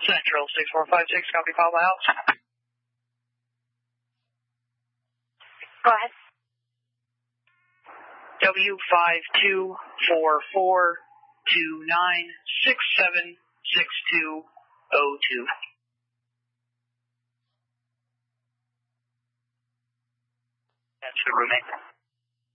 Central 6456, copy, call my house. Go ahead. W524429676202. That's the roommate.